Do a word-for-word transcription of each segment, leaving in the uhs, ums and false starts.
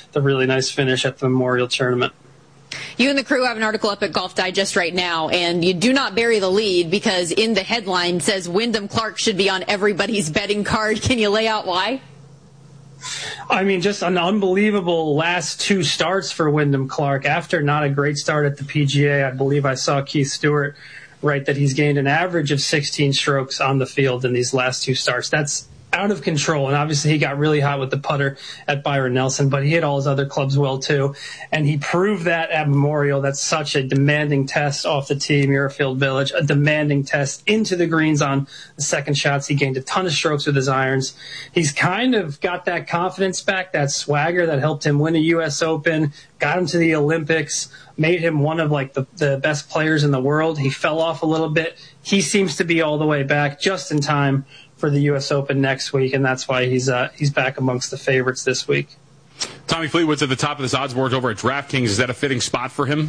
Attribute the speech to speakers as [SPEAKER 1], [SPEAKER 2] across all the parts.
[SPEAKER 1] the really nice finish at the Memorial Tournament.
[SPEAKER 2] You and the crew have an article up at Golf Digest right now, and you do not bury the lead because in the headline says Wyndham Clark should be on everybody's betting card. Can you lay out why?
[SPEAKER 1] I mean, just an unbelievable last two starts for Wyndham Clark. After not a great start at the P G A, I believe I saw Keith Stewart write that he's gained an average of sixteen strokes on the field in these last two starts. That's out of control. And obviously he got really hot with the putter at Byron Nelson, but he hit all his other clubs well too. And he proved that at Memorial. That's such a demanding test off the tee, Muirfield Village, a demanding test into the greens on the second shots. He gained a ton of strokes with his irons. He's kind of got that confidence back, that swagger that helped him win a U S Open, got him to the Olympics, made him one of like the, the best players in the world. He fell off a little bit. He seems to be all the way back just in time for the U S Open next week, and that's why he's uh, he's back amongst the favorites this week.
[SPEAKER 3] Tommy Fleetwood's at the top of this odds board over at DraftKings. Is that a fitting spot for him?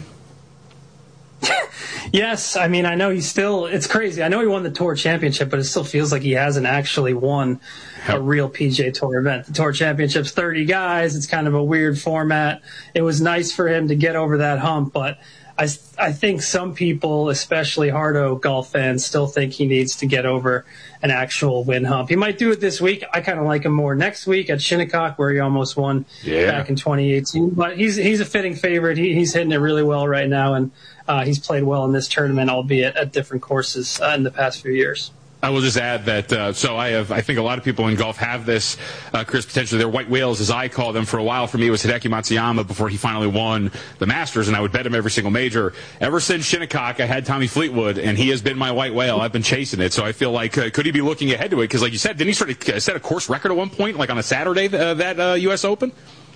[SPEAKER 1] Yes. I mean, I know he's still – it's crazy. I know he won the Tour Championship, but it still feels like he hasn't actually won a real P G A Tour event. The Tour Championship's thirty guys. It's kind of a weird format. It was nice for him to get over that hump, but – I, I think some people, especially Hardo golf fans, still think he needs to get over an actual win hump. He might do it this week. I kind of like him more next week at Shinnecock, where he almost won yeah. back in twenty eighteen. But he's he's a fitting favorite. He, he's hitting it really well right now, and uh, he's played well in this tournament, albeit at different courses uh, in the past few years.
[SPEAKER 3] I will just add that, uh, so I have, I think a lot of people in golf have this, uh, Chris, potentially they're white whales, as I call them. For a while, for me, it was Hideki Matsuyama before he finally won the Masters, and I would bet him every single major. Ever since Shinnecock, I had Tommy Fleetwood, and he has been my white whale. I've been chasing it, so I feel like, uh, could he be looking ahead to it? Because like you said, didn't he sort of set a course record at one point, like on a Saturday, uh, that uh, U S Open?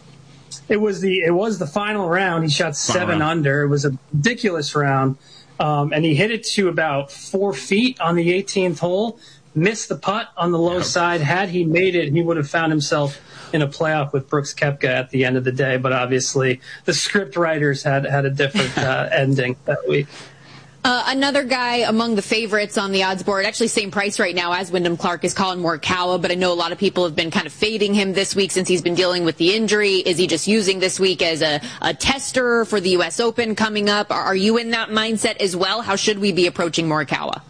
[SPEAKER 1] It was the, it was the final round. He shot seven under. It was a ridiculous round. Um, and he hit it to about four feet on the eighteenth hole, missed the putt on the low yep. side. Had he made it, he would have found himself in a playoff with Brooks Koepka at the end of the day. But obviously, the script writers had, had a different uh, ending that week.
[SPEAKER 2] Uh, another guy among the favorites on the odds board, actually same price right now as Wyndham Clark, is Colin Morikawa, but I know a lot of people have been kind of fading him this week since he's been dealing with the injury. Is he just using this week as a, a tester for the U S Open coming up? Are, are you in that mindset as well? How should we be approaching Morikawa?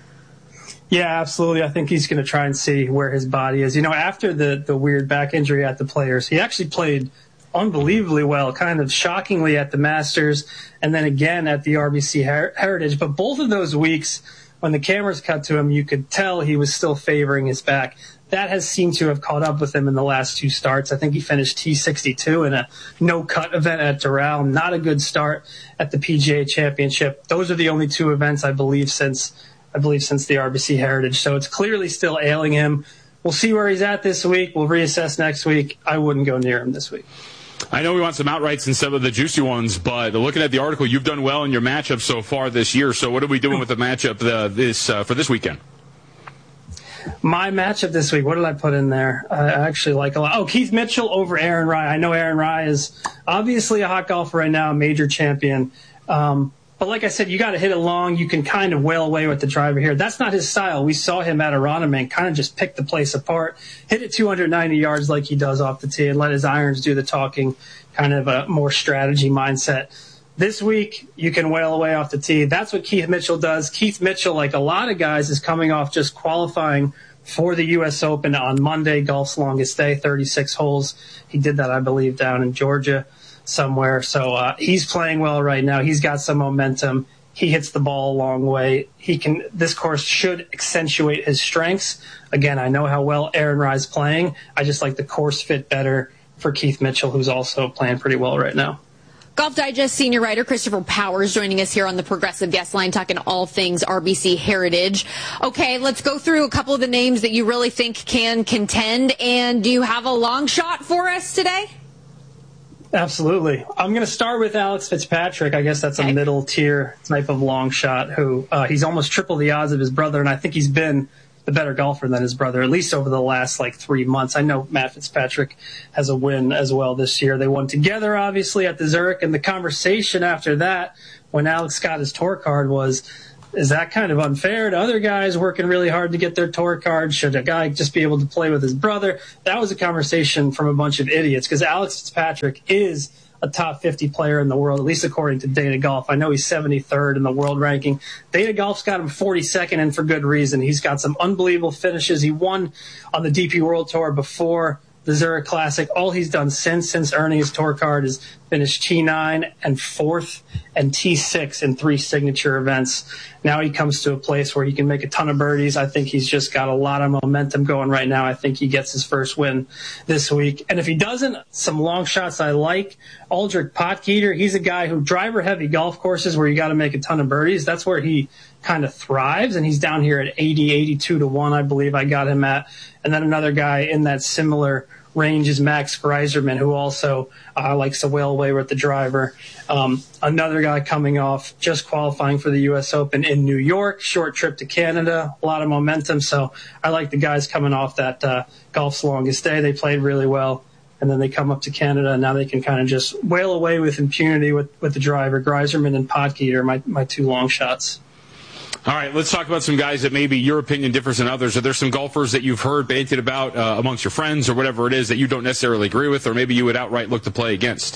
[SPEAKER 1] Yeah, absolutely. I think he's going to try and see where his body is. You know, after the, the weird back injury at the Players, he actually played unbelievably well, kind of shockingly at the Masters, and then again at the R B C Her- Heritage. But both of those weeks, when the cameras cut to him, you could tell he was still favoring his back. That has seemed to have caught up with him in the last two starts. I think he finished T sixty-two in a no-cut event at Doral. Not a good start at the P G A Championship. Those are the only two events, I believe, since I believe since the R B C Heritage. So it's clearly still ailing him. We'll see where he's at this week. We'll reassess next week. I wouldn't go near him this week.
[SPEAKER 3] I know we want some outrights and some of the juicy ones, but looking at the article, you've done well in your matchup so far this year. So what are we doing with the matchup uh, this uh, for this weekend?
[SPEAKER 1] My matchup this week, what did I put in there? I actually like a lot. Oh, Keith Mitchell over Aaron Rai. I know Aaron Rai is obviously a hot golfer right now, a major champion. Um, but like I said, you got to hit it long. You can kind of wail away with the driver here. That's not his style. We saw him at Aronimink kind of just pick the place apart, hit it two hundred ninety yards like he does off the tee, and let his irons do the talking, kind of a more strategy mindset. This week, you can wail away off the tee. That's what Keith Mitchell does. Keith Mitchell, like a lot of guys, is coming off just qualifying for the U S Open on Monday, golf's longest day, thirty-six holes. He did that, I believe, down in Georgia somewhere. So uh, he's playing well right now. He's got some momentum. He hits the ball a long way. He can. This course should accentuate his strengths. Again, I know how well Aaron Rai's playing. I just like the course fit better for Keith Mitchell, who's also playing pretty well right now.
[SPEAKER 2] Golf Digest senior writer Christopher Powers joining us here on the Progressive Guest Line, talking all things R B C Heritage. Okay, let's go through a couple of the names that you really think can contend. And do you have a long shot for us today?
[SPEAKER 1] Absolutely. I'm going to start with Alex Fitzpatrick. I guess that's a okay. middle tier type of long shot who uh, he's almost triple the odds of his brother, and I think he's been the better golfer than his brother, at least over the last like three months. I know Matt Fitzpatrick has a win as well this year. They won together, obviously, at the Zurich, and the conversation after that, when Alex got his tour card, was is that kind of unfair to other guys working really hard to get their tour card? Should a guy just be able to play with his brother? That was a conversation from a bunch of idiots, because Alex Fitzpatrick is a top fifty player in the world, at least according to Data Golf. I know he's seventy-third in the world ranking. Data Golf's got him forty-second, and for good reason. He's got some unbelievable finishes. He won on the D P World Tour before the Zurich Classic. All he's done since since earning his tour card is finish T nine and fourth and T six in three signature events. Now he comes to a place where he can make a ton of birdies. I think he's just got a lot of momentum going right now. I think he gets his first win this week. And if he doesn't, some long shots I like. Aldrich Potgieter, he's a guy who driver-heavy golf courses where you got to make a ton of birdies. That's where he kind of thrives, and he's down here at eighty, eighty-two to one, I believe I got him at. And then another guy in that similar range is Max Greiserman, who also uh, likes to whale away with the driver. Um, another guy coming off just qualifying for the U S Open in New York, short trip to Canada, a lot of momentum. So I like the guys coming off that uh, golf's longest day. They played really well, and then they come up to Canada, and now they can kind of just whale away with impunity with, with the driver. Greiserman and Potgieter are my, my two long shots.
[SPEAKER 3] All right, let's talk about some guys that maybe your opinion differs than others. Are there some golfers that you've heard banted about uh, amongst your friends or whatever it is that you don't necessarily agree with, or maybe you would outright look to play against?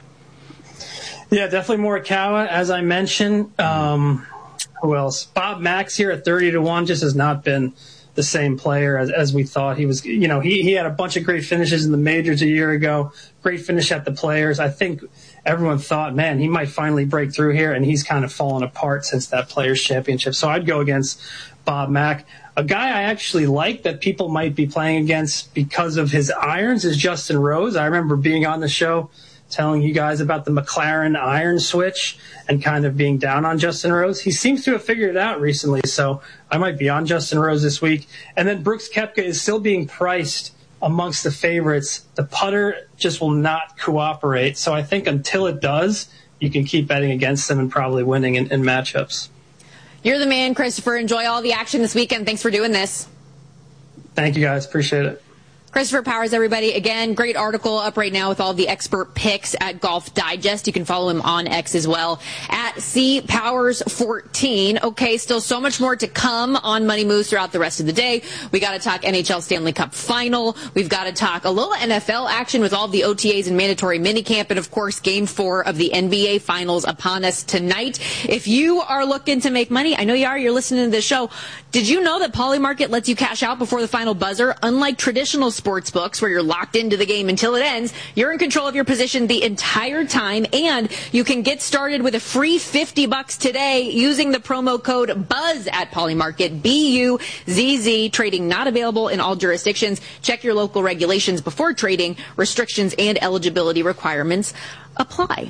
[SPEAKER 1] Yeah, definitely Morikawa, as I mentioned. Um, who else? Bob Max here at thirty to one just has not been the same player as, as we thought he was. You know, he, he had a bunch of great finishes in the majors a year ago, great finish at the Players. I think everyone thought, man, he might finally break through here, and he's kind of fallen apart since that Players Championship. So I'd go against Bob Mack. A guy I actually like that people might be playing against because of his irons is Justin Rose. I remember being on the show telling you guys about the McLaren iron switch and kind of being down on Justin Rose. He seems to have figured it out recently, so I might be on Justin Rose this week. And then Brooks Koepka is still being priced amongst the favorites. The putter just will not cooperate. So I think until it does, you can keep betting against them and probably winning in, in matchups.
[SPEAKER 2] You're the man, Christopher. Enjoy all the action this weekend. Thanks for doing this.
[SPEAKER 1] Thank you, guys. Appreciate it.
[SPEAKER 2] Christopher Powers, everybody. Again, great article up right now with all the expert picks at Golf Digest. You can follow him on X as well at C Powers fourteen. Okay, still so much more to come on Money Moves throughout the rest of the day. We got to talk N H L Stanley Cup Final. We've got to talk a little N F L action with all the O T As and mandatory minicamp, and of course, Game Four of the N B A Finals upon us tonight. If you are looking to make money, I know you are. You're listening to this show. Did you know that Polymarket lets you cash out before the final buzzer? Unlike traditional sports books where you're locked into the game until it ends, you're in control of your position the entire time, and you can get started with a free fifty bucks today using the promo code BUZZ at Polymarket, B U Z Z. Trading not available in all jurisdictions. Check your local regulations before trading. Restrictions and eligibility requirements apply.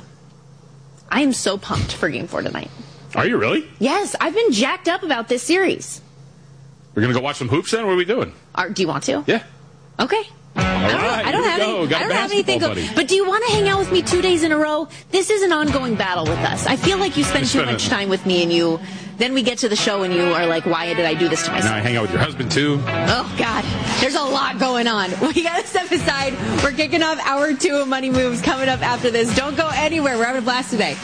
[SPEAKER 2] I am so pumped for Game four tonight.
[SPEAKER 3] Are you really?
[SPEAKER 2] Yes, I've been jacked up about this series.
[SPEAKER 3] We're going to go watch some hoops then? What are we doing?
[SPEAKER 2] Are, do you want to?
[SPEAKER 3] Yeah.
[SPEAKER 2] Okay.
[SPEAKER 3] All
[SPEAKER 2] I don't,
[SPEAKER 3] right,
[SPEAKER 2] I don't have,
[SPEAKER 3] any,
[SPEAKER 2] I don't have anything. Go, but do you want to hang out with me two days in a row? This is an ongoing battle with us. I feel like you spend too much time with me, and you then we get to the show and you are like, why did I do this to myself?
[SPEAKER 3] Now I hang out with your husband too.
[SPEAKER 2] Oh God, there's a lot going on. We got to step aside. We're kicking off hour two of Money Moves coming up after this. Don't go anywhere. We're having a blast today.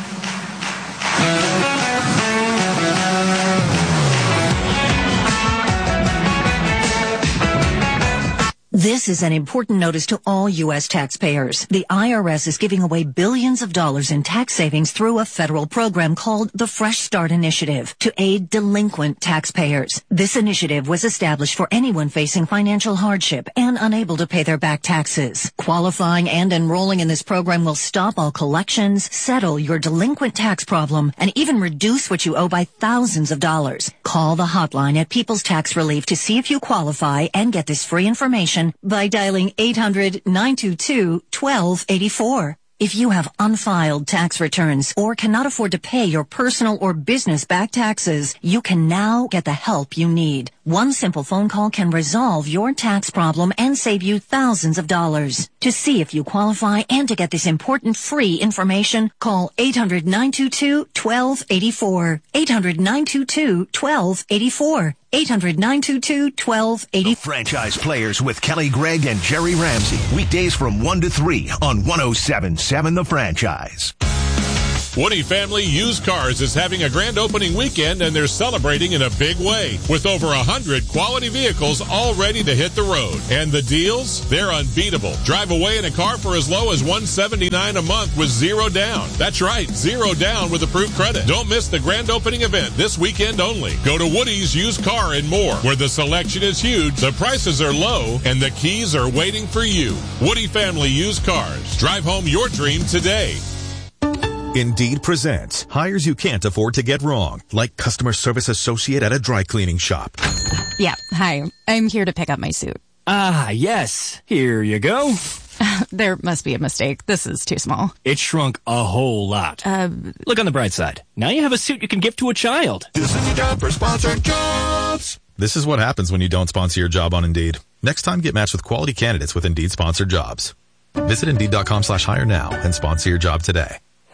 [SPEAKER 4] This is an important notice to all U S taxpayers. The I R S is giving away billions of dollars in tax savings through a federal program called the Fresh Start Initiative to aid delinquent taxpayers. This initiative was established for anyone facing financial hardship and unable to pay their back taxes. Qualifying and enrolling in this program will stop all collections, settle your delinquent tax problem, and even reduce what you owe by thousands of dollars. Call the hotline at People's Tax Relief to see if you qualify and get this free information by dialing eight hundred, nine two two, one two eight four. If you have unfiled tax returns or cannot afford to pay your personal or business back taxes, you can now get the help you need. One simple phone call can resolve your tax problem and save you thousands of dollars. To see if you qualify and to get this important free information, call eight hundred, nine two two, one two eight four. eight hundred, nine two two, one two eight four. eight hundred, nine two two, one two eight four.
[SPEAKER 5] The Franchise Players with Kelly Gregg and Jerry Ramsey. Weekdays from one to three on one oh seven point seven The Franchise.
[SPEAKER 6] Woody Family Used Cars is having a grand opening weekend, and they're celebrating in a big way with over one hundred quality vehicles all ready to hit the road. And the deals? They're unbeatable. Drive away in a car for as low as one hundred seventy-nine dollars a month with zero down. That's right, zero down with approved credit. Don't miss the grand opening event this weekend only. Go to Woody's Used Car and More, where the selection is huge, the prices are low, and the keys are waiting for you. Woody Family Used Cars. Drive home your dream today.
[SPEAKER 5] Indeed presents hires you can't afford to get wrong, like customer service associate at a dry cleaning shop.
[SPEAKER 7] Yeah, hi. I'm here to pick up my suit.
[SPEAKER 8] Ah, yes. Here you go.
[SPEAKER 7] There must be a mistake. This is too small.
[SPEAKER 8] It shrunk a whole lot.
[SPEAKER 7] Uh,
[SPEAKER 8] Look on the bright side. Now you have a suit you can give to a child.
[SPEAKER 5] This is your job for sponsored jobs. This is what happens when you don't sponsor your job on Indeed. Next time, get matched with quality candidates with Indeed sponsored jobs. Visit Indeed.com slash hire now and sponsor your job today.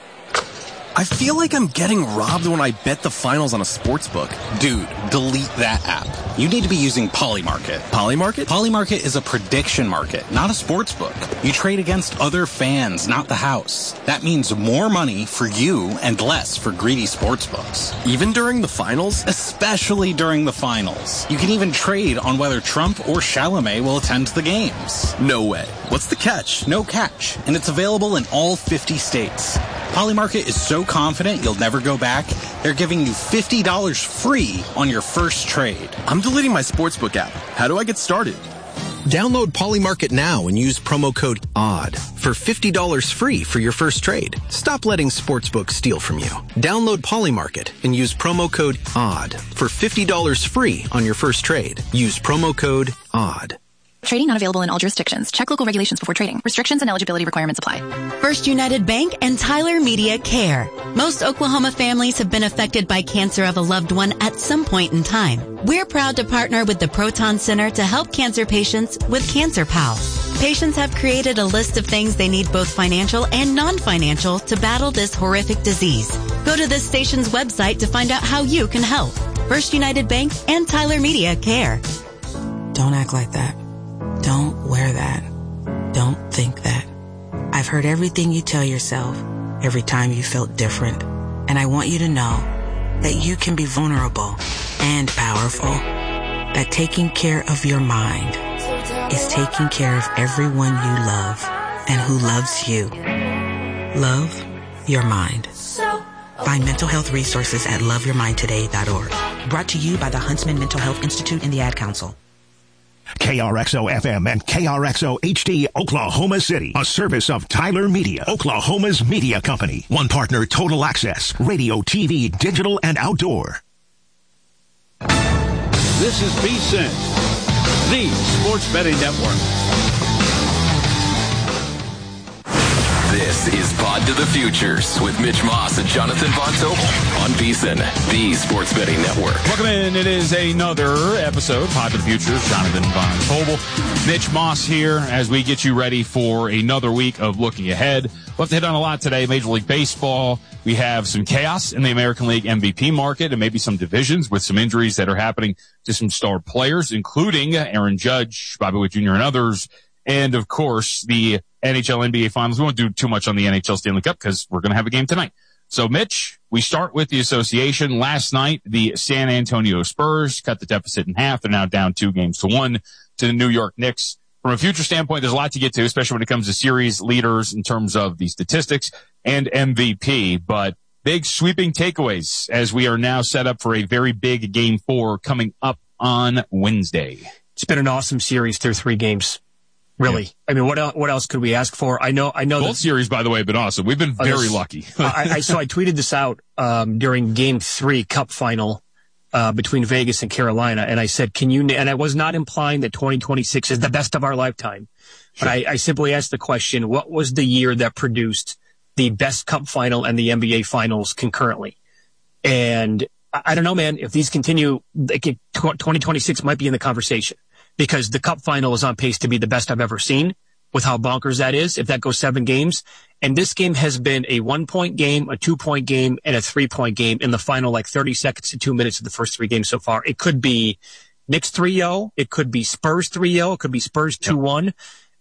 [SPEAKER 9] I feel like I'm getting robbed when I bet the finals on a sports book.
[SPEAKER 10] Dude, delete that app. You need to be using Polymarket.
[SPEAKER 9] Polymarket?
[SPEAKER 10] Polymarket is a prediction market, not a sports book. You trade against other fans, not the house. That means more money for you and less for greedy sports books.
[SPEAKER 9] Even during the finals?
[SPEAKER 10] Especially during the finals. You can even trade on whether Trump or Chalamet will attend the games.
[SPEAKER 9] No way. What's the catch?
[SPEAKER 10] No catch. And it's available in all fifty states. Polymarket is so confident you'll never go back, they're giving you fifty dollars free on your first trade.
[SPEAKER 9] I'm deleting my sportsbook app. How do I get started?
[SPEAKER 11] Download Polymarket now and use promo code ODD for fifty dollars free for your first trade. Stop letting sportsbooks steal from you. Download Polymarket and use promo code ODD for fifty dollars free on your first trade. Use promo code ODD.
[SPEAKER 12] Trading not available in all jurisdictions. Check local regulations before trading. Restrictions and eligibility requirements apply.
[SPEAKER 13] First United Bank and Tyler Media Care. Most Oklahoma families have been affected by cancer of a loved one at some point in time. We're proud to partner with the Proton Center to help cancer patients with Cancer Pals. Patients have created a list of things they need, both financial and non-financial, to battle this horrific disease. Go to this station's website to find out how you can help. First United Bank and Tyler Media Care.
[SPEAKER 14] Don't act like that. Don't wear that. Don't think that. I've heard everything you tell yourself every time you felt different. And I want you to know that you can be vulnerable and powerful. That taking care of your mind is taking care of everyone you love and who loves you. Love your mind. Find mental health resources at love your mind today dot org. Brought to you by the Huntsman Mental Health Institute and the Ad Council.
[SPEAKER 5] K R X O F M and K R X O H D, Oklahoma City. A service of Tyler Media, Oklahoma's media company. One partner, Total Access, radio, T V, digital, and outdoor.
[SPEAKER 15] This is V S I N, the Sports Betting Network.
[SPEAKER 16] This is Pod to the Futures with Mitch Moss and Jonathan Von Tobel on V S I N, the Sports Betting Network.
[SPEAKER 3] Welcome in. It is another episode, Pod to the Futures. Jonathan Von Tobel, Mitch Moss here as we get you ready for another week of looking ahead. We'll have to hit on a lot today. Major League Baseball. We have some chaos in the American League M V P market and maybe some divisions with some injuries that are happening to some star players, including Aaron Judge, Bobby Witt Junior, and others. And, of course, the N H L N B A Finals. We won't do too much on the N H L Stanley Cup because we're going to have a game tonight. So, Mitch, we start with the association. Last night, the San Antonio Spurs cut the deficit in half. They're now down two games to one to the New York Knicks. From a future standpoint, there's a lot to get to, especially when it comes to series leaders in terms of the statistics and M V P. But big sweeping takeaways as we are now set up for a very big game four coming up on Wednesday.
[SPEAKER 8] It's been an awesome series through three games. Really. Yeah. I mean, what else, what else could we ask for? I know, I know.
[SPEAKER 3] Both
[SPEAKER 8] that,
[SPEAKER 3] series, by the way, have been awesome. We've been very uh, this, lucky.
[SPEAKER 8] I, I, so I tweeted this out, um, during game three cup final, uh, between Vegas and Carolina. And I said, can you, and I was not implying that twenty twenty-six is the best of our lifetime, but I, I simply asked the question, what was the year that produced the best cup final and the N B A finals concurrently? And I, I don't know, man, if these continue, they could, twenty twenty-six might be in the conversation. Because the cup final is on pace to be the best I've ever seen with how bonkers that is, if that goes seven games. And this game has been a one-point game, a two-point game, and a three-point game in the final, like thirty seconds to two minutes of the first three games so far. It could be Knicks three oh. It could be Spurs three oh. It could be Spurs two one.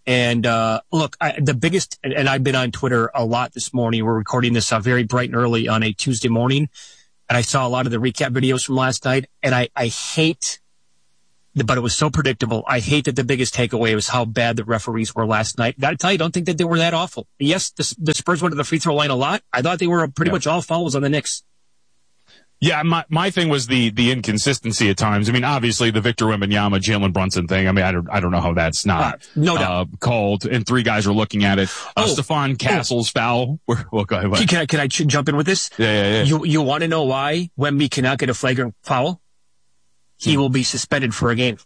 [SPEAKER 8] And, uh, look, I, the biggest, and, and I've been on Twitter a lot this morning. We're recording this uh, very bright and early on a Tuesday morning. And I saw a lot of the recap videos from last night. And I, I hate, the, but it was so predictable. I hate that the biggest takeaway was how bad the referees were last night. Got to tell you, I don't think that they were that awful. Yes, the, the Spurs went to the free throw line a lot. I thought they were pretty yeah. much all fouls on the Knicks.
[SPEAKER 3] Yeah, my my thing was the the inconsistency at times. I mean, obviously the Victor Wembanyama, Jalen Brunson thing. I mean, I don't I don't know how that's not uh,
[SPEAKER 8] no
[SPEAKER 3] uh, called, and three guys are looking at it. Uh, oh, Stephon Castle's oh. foul. Well, go ahead.
[SPEAKER 8] Can I can I jump in with this?
[SPEAKER 3] Yeah, yeah, yeah.
[SPEAKER 8] You you want to know why Wemby cannot get a flagrant foul? He hmm. will be suspended for a game.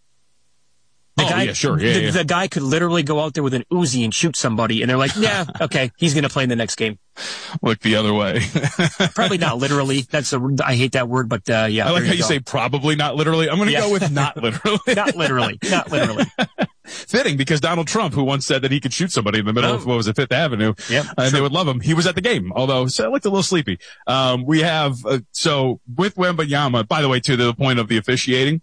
[SPEAKER 8] The
[SPEAKER 3] oh,
[SPEAKER 8] guy,
[SPEAKER 3] yeah, sure. Yeah,
[SPEAKER 8] the,
[SPEAKER 3] yeah.
[SPEAKER 8] the guy could literally go out there with an Uzi and shoot somebody, and they're like, yeah, okay, he's going to play in the next game.
[SPEAKER 3] Look the other way.
[SPEAKER 8] Probably not literally. That's a, I hate that word, but uh, yeah.
[SPEAKER 3] I like
[SPEAKER 8] you
[SPEAKER 3] how you
[SPEAKER 8] go.
[SPEAKER 3] say probably not literally. I'm going to
[SPEAKER 8] yeah.
[SPEAKER 3] go with not literally.
[SPEAKER 8] Not literally. Not literally.
[SPEAKER 3] Fitting, because Donald Trump, who once said that he could shoot somebody in the middle oh. of, what was it, Fifth Avenue,
[SPEAKER 8] yep,
[SPEAKER 3] and
[SPEAKER 8] sure.
[SPEAKER 3] they would love him. He was at the game, although so I looked a little sleepy. Um, we have, uh, so with Wembanyama, by the way, to the point of the officiating,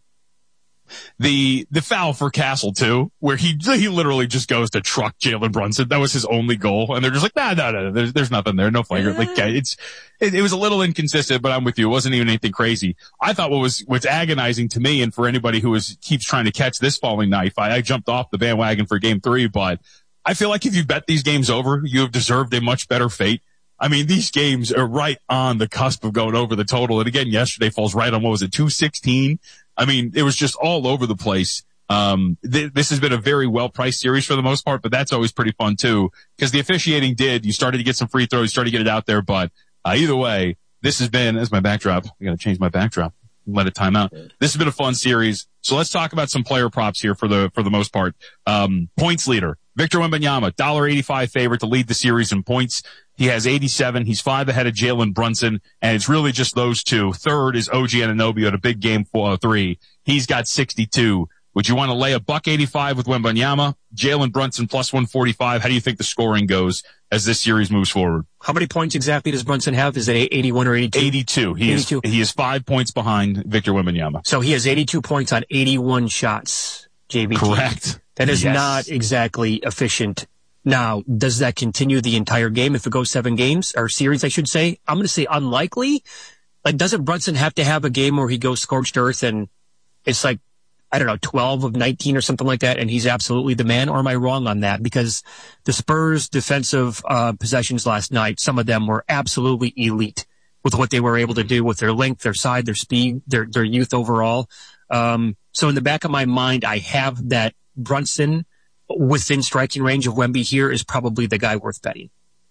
[SPEAKER 3] The the foul for Castle too, where he he literally just goes to truck Jalen Brunson. That was his only goal, and they're just like, nah, no, no, there's there's nothing there, no flagrant. Like it's it, it was a little inconsistent, but I'm with you. It wasn't even anything crazy. I thought what was what's agonizing to me, and for anybody who is keeps trying to catch this falling knife, I, I jumped off the bandwagon for Game Three, but I feel like if you bet these games over, you have deserved a much better fate. I mean, these games are right on the cusp of going over the total, and again, yesterday falls right on what was it, two sixteen. I mean, it was just all over the place. Um, th- this has been a very well-priced series for the most part, but that's always pretty fun too, because the officiating did, you started to get some free throws, you started to get it out there, but, uh, either way, this has been, as my backdrop, I gotta change my backdrop, let it time out. This has been a fun series. So let's talk about some player props here for the, for the most part. Um, points leader, Victor Wembanyama, one dollar eighty-five favorite to lead the series in points. He has eighty-seven. He's five ahead of Jalen Brunson, and it's really just those two. Third is O G Anunoby at a big game for uh, three. He's got sixty-two. Would you want to lay a buck eighty-five with Wembanyama? Jalen Brunson plus one forty-five. How do you think the scoring goes as this series moves forward?
[SPEAKER 8] How many points exactly does Brunson have? Is it eighty-one or eighty-two?
[SPEAKER 3] eighty-two. He eighty-two. is he is five points behind Victor Wembanyama.
[SPEAKER 8] So he has eighty-two points on eighty-one shots, J B T.
[SPEAKER 3] Correct.
[SPEAKER 8] That is
[SPEAKER 3] yes.
[SPEAKER 8] not exactly efficient. Now, does that continue the entire game if it goes seven games, or series, I should say? I'm going to say unlikely. Like, doesn't Brunson have to have a game where he goes scorched earth and it's like, I don't know, twelve of nineteen or something like that, and he's absolutely the man? Or am I wrong on that? Because the Spurs' defensive uh, possessions last night, some of them were absolutely elite with what they were able to do with their length, their side, their speed, their, their youth overall. Um, so in the back of my mind, I have that Brunson within striking range of Wemby here is probably the guy worth betting.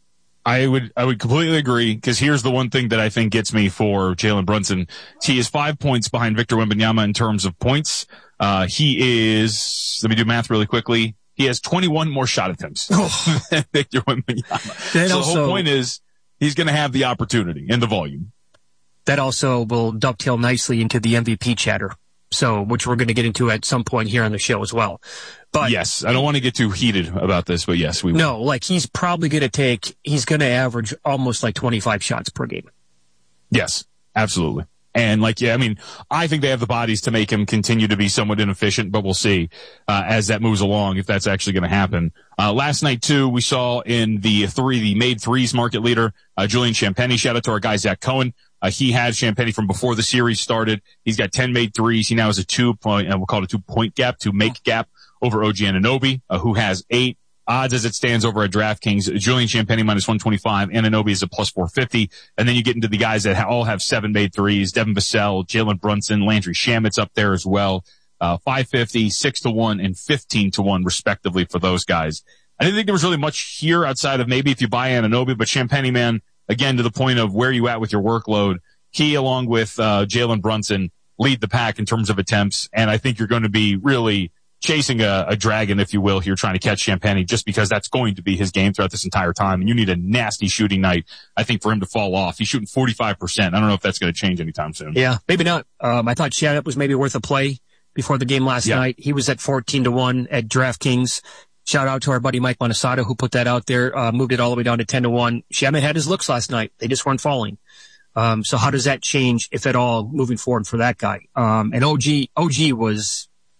[SPEAKER 3] I would, I would completely agree, because here's the one thing that I think gets me for Jalen Brunson. He is five points behind Victor Wembanyama in terms of points. Uh, he is, let me do math really quickly. He has twenty-one more shot attempts than Victor Wembanyama.
[SPEAKER 8] That
[SPEAKER 3] so
[SPEAKER 8] also,
[SPEAKER 3] the whole point is he's going to have the opportunity and the volume.
[SPEAKER 8] That also will dovetail nicely into the M V P chatter. So, which we're going to get into at some point here on the show as well. But
[SPEAKER 3] yes, I don't want to get too heated about this, but yes, we will.
[SPEAKER 8] No, like he's probably going to take, he's going to average almost like twenty-five shots per game.
[SPEAKER 3] Yes, absolutely. And like, yeah, I mean, I think they have the bodies to make him continue to be somewhat inefficient, but we'll see, uh, as that moves along, if that's actually going to happen. Uh, last night too, we saw in the three, the made threes market leader, uh, Julian Champagnie. Shout out to our guy, Zach Cohen. Uh, he had Champagnie from before the series started. He's got ten made threes. He now has a two point, and we'll call it a two point gap, two make gap over O G Anunoby, uh, who has eight. Odds as it stands over at DraftKings, Julian Champagnie minus one twenty-five, Anunoby is a plus four fifty. And then you get into the guys that ha- all have seven made threes, Devin Vassell, Jalen Brunson, Landry Shamet's up there as well. Uh, five fifty, six to one, and fifteen to one respectively for those guys. I didn't think there was really much here outside of maybe if you buy Anunoby, but Champagnie, man, again, to the point of where you at with your workload, he along with, uh, Jalen Brunson lead the pack in terms of attempts. And I think you're going to be really chasing a, a dragon, if you will, here trying to catch Champagnie, just because that's going to be his game throughout this entire time. And you need a nasty shooting night, I think, for him to fall off. He's shooting forty-five percent. I don't know if that's going to change anytime soon.
[SPEAKER 8] Yeah, maybe not. Um, I thought Shamet was maybe worth a play before the game last yeah. night. He was at fourteen to one at DraftKings. Shout out to our buddy Mike Montesado who put that out there, uh, moved it all the way down to ten to one. Shamet had his looks last night. They just weren't falling. Um, so how does that change, if at all, moving forward for that guy? Um, and O G, O G was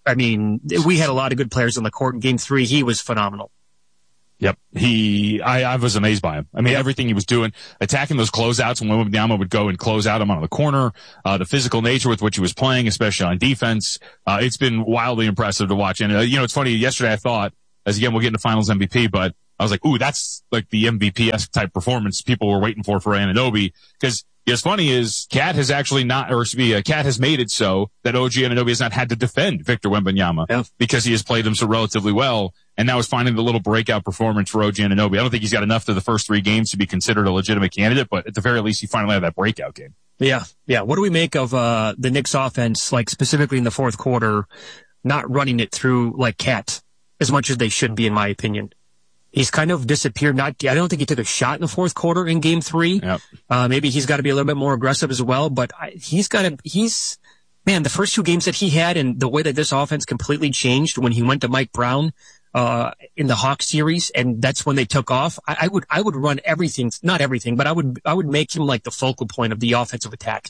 [SPEAKER 8] I mean, we had a lot of good players on the court in game three. He was phenomenal.
[SPEAKER 3] Yep. He, I, I was amazed by him. I mean, everything he was doing, attacking those closeouts when Wembanyama would go and close out him on the corner, uh, the physical nature with which he was playing, especially on defense. Uh, it's been wildly impressive to watch. And, uh, you know, it's funny. Yesterday I thought, as again, we'll get into finals M V P, but I was like, ooh, that's like the M V P-esque type performance people were waiting for for Anunoby. Cause what's funny is Cat has actually not, or excuse me, uh, Cat has made it so that O G Anunoby has not had to defend Victor Wembanyama
[SPEAKER 8] yeah.
[SPEAKER 3] because he has played him so relatively well. And now is finding the little breakout performance for O G Anunoby. I don't think he's got enough to the first three games to be considered a legitimate candidate, but at the very least, he finally had that breakout game.
[SPEAKER 8] Yeah. Yeah. What do we make of, uh, the Knicks offense, like specifically in the fourth quarter, not running it through like Cat as much as they should be, in my opinion? He's kind of disappeared. Not, I don't think he took a shot in the fourth quarter in game three.
[SPEAKER 3] Yep.
[SPEAKER 8] Uh, maybe he's got to be a little bit more aggressive as well, but I, he's got to, he's, man, the first two games that he had and the way that this offense completely changed when he went to Mike Brown, uh, in the Hawks series, and that's when they took off. I, I would, I would run everything, not everything, but I would, I would make him like the focal point of the offensive attack.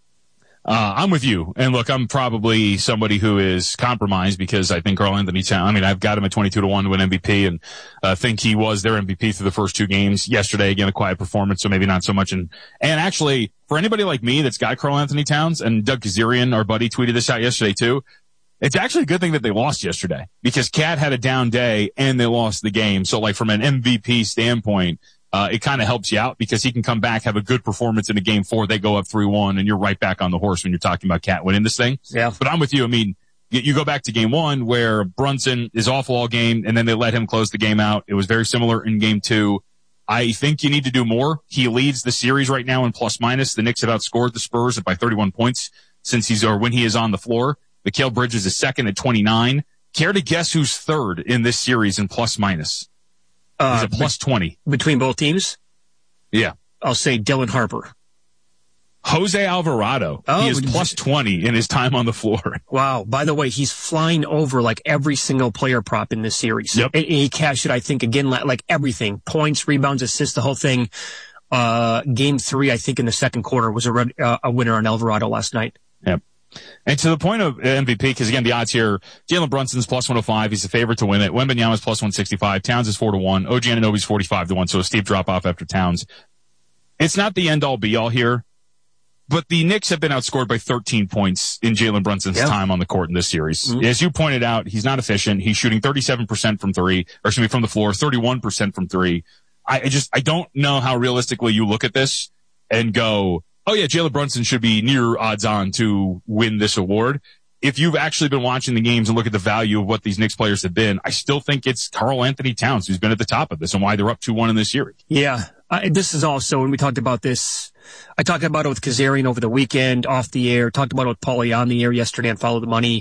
[SPEAKER 3] Uh, I'm with you. And look, I'm probably somebody who is compromised because I think Karl-Anthony Towns, I mean, I've got him at twenty-two to one to win M V P and, uh, think he was their M V P through the first two games. Yesterday, again, a quiet performance, so maybe not so much. And, and actually, for anybody like me that's got Karl-Anthony Towns, and Doug Kazarian, our buddy, tweeted this out yesterday too, it's actually a good thing that they lost yesterday because Cat had a down day and they lost the game. So like from an M V P standpoint, Uh, it kind of helps you out because he can come back, have a good performance in a game four. They go up three one and you're right back on the horse when you're talking about Cat winning this thing.
[SPEAKER 8] Yeah.
[SPEAKER 3] But I'm with you. I mean, you, you go back to game one where Brunson is awful all game and then they let him close the game out. It was very similar in game two. I think you need to do more. He leads the series right now in plus minus. The Knicks have outscored the Spurs by thirty-one points since he's, or when he is on the floor. Mikal Bridges is second at twenty-nine. Care to guess who's third in this series in plus minus?
[SPEAKER 8] Uh,
[SPEAKER 3] He's a plus twenty.
[SPEAKER 8] Between both teams?
[SPEAKER 3] Yeah.
[SPEAKER 8] I'll say Dylan Harper.
[SPEAKER 3] Jose Alvarado.
[SPEAKER 8] Oh,
[SPEAKER 3] he is plus twenty in his time on the floor.
[SPEAKER 8] Wow. By the way, he's flying over like every single player prop in this series.
[SPEAKER 3] Yep.
[SPEAKER 8] And he cashed it, I think, again, like everything. Points, rebounds, assists, the whole thing. Uh, game three, I think, in the second quarter was a, red, uh, a winner on Alvarado last night.
[SPEAKER 3] Yep. And to the point of M V P, because again, the odds here, Jalen Brunson's plus one oh five. He's the favorite to win it. Wembanyama's plus one sixty-five. Towns is four to one. O G Anunoby's forty-five to one. So a steep drop off after Towns. It's not the end all be all here, but the Knicks have been outscored by thirteen points in Jalen Brunson's yep. time on the court in this series. Mm-hmm. As you pointed out, he's not efficient. He's shooting thirty-seven percent from three, or excuse me, from the floor, thirty-one percent from three. I, I just, I don't know how realistically you look at this and go, oh yeah, Jalen Brunson should be near odds on to win this award. If you've actually been watching the games and look at the value of what these Knicks players have been, I still think it's Karl-Anthony Towns who's been at the top of this and why they're up two one in this series.
[SPEAKER 8] Yeah. Uh, this is also, when we talked about this, I talked about it with Kazarian over the weekend, off the air, talked about it with Paulie on the air yesterday on Follow the Money.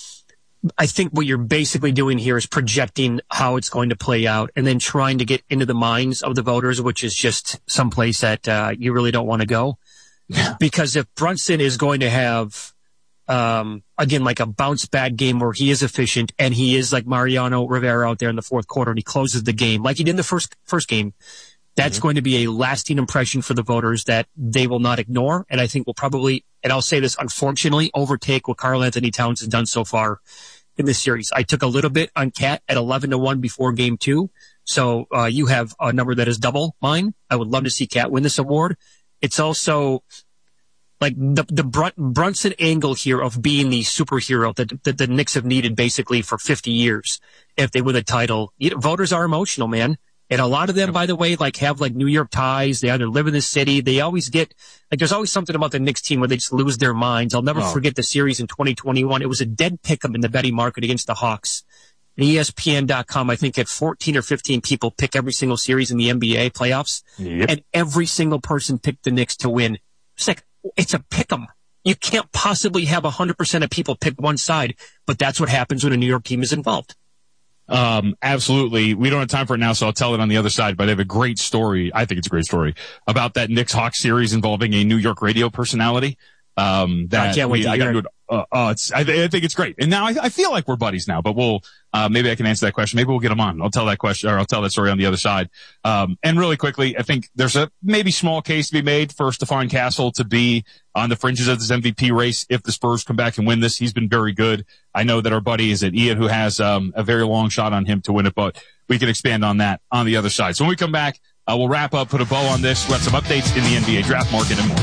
[SPEAKER 8] I think what you're basically doing here is projecting how it's going to play out and then trying to get into the minds of the voters, which is just someplace that uh, you really don't want to go. Because if Brunson is going to have, um, again, like a bounce back game where he is efficient and he is like Mariano Rivera out there in the fourth quarter and he closes the game like he did in the first, first game, that's mm-hmm. going to be a lasting impression for the voters that they will not ignore. And I think will probably, and I'll say this, unfortunately, overtake what Karl-Anthony Towns has done so far in this series. I took a little bit on Cat at eleven to one before game two. So, uh, you have a number that is double mine. I would love to see Cat win this award. It's also like the, the Brun- Brunson angle here of being the superhero that, that the Knicks have needed basically for fifty years. If they win a title, you know, voters are emotional, man. And a lot of them, by the way, like have like New York ties. They either live in the city. They always get like, there's always something about the Knicks team where they just lose their minds. I'll never oh. forget the series in twenty twenty-one. It was a dead pick'em in the betting market against the Hawks. And E S P N dot com, I think, had fourteen or fifteen people pick every single series in the N B A playoffs.
[SPEAKER 3] Yep.
[SPEAKER 8] And every single person picked the Knicks to win. It's like, it's a pick'em. You can't possibly have one hundred percent of people pick one side, but that's what happens when a New York team is involved.
[SPEAKER 3] Um, absolutely. We don't have time for it now, so I'll tell it on the other side, but I have a great story. I think it's a great story about that Knicks Hawks series involving a New York radio personality. Um, that
[SPEAKER 8] I can't wait
[SPEAKER 3] we,
[SPEAKER 8] to
[SPEAKER 3] I got
[SPEAKER 8] hear
[SPEAKER 3] to
[SPEAKER 8] it.
[SPEAKER 3] do it. uh, uh it's, I, I think it's great. And now I, I feel like we're buddies now, but we'll, uh, maybe I can answer that question. Maybe we'll get him on. I'll tell that question, or I'll tell that story on the other side. Um, and really quickly, I think there's a maybe small case to be made for Stephon Castle to be on the fringes of this M V P race if the Spurs come back and win this. He's been very good. I know that our buddy is at Ian, who has, um, a very long shot on him to win it, but we can expand on that on the other side. So when we come back, uh, we'll wrap up, put a bow on this. We'll have some updates in the N B A draft market and more.